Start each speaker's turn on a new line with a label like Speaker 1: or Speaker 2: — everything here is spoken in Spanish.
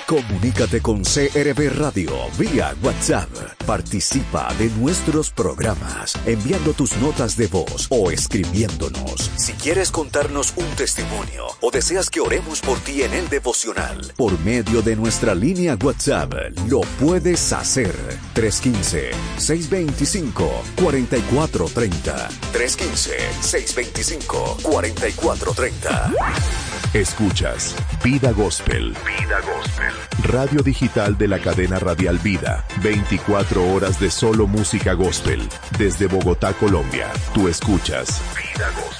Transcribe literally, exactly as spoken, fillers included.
Speaker 1: Comunícate con C R V Radio vía WhatsApp. Participa de nuestros programas enviando tus notas de voz o escribiéndonos. Si quieres contarnos un testimonio o deseas que oremos por ti en el devocional, por medio de nuestra línea WhatsApp, lo puedes hacer. tres uno cinco, seis dos cinco, cuatro cuatro tres cero. tres uno cinco, seis dos cinco, cuatro cuatro tres cero.
Speaker 2: Escuchas Vida Gospel. Vida Gospel. Radio digital de la cadena radial Vida. veinticuatro horas de solo música gospel. Desde Bogotá, Colombia. Tú escuchas Vida Gospel.